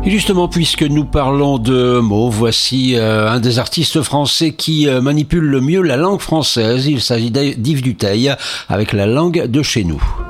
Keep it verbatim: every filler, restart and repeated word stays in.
Et justement, puisque nous parlons de mots, voici euh, un des artistes français qui euh, manipule le mieux la langue française. Il s'agit d'Yves Dutheil avec la langue de chez nous.